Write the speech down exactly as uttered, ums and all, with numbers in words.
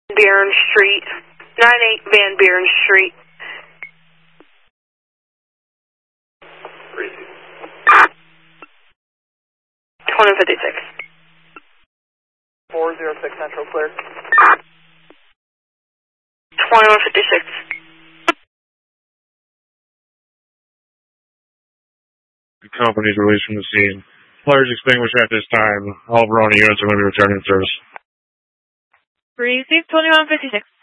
Buren Street. nine eight Van Buren Street. twenty fifty-six. four zero six Central clear. twenty-one fifty-six. The company's released from the scene. Flares extinguished at this time. All Verona units are going to be returning to service. Receive twenty-one fifty-six.